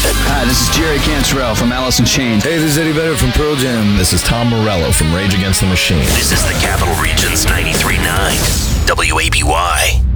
Hi, this is Jerry Cantrell from Alice in Chains. Hey, this is Eddie Vedder from Pearl Jam. This is Tom Morello from Rage Against the Machine. This is the Capital Region's 93.9 WABY.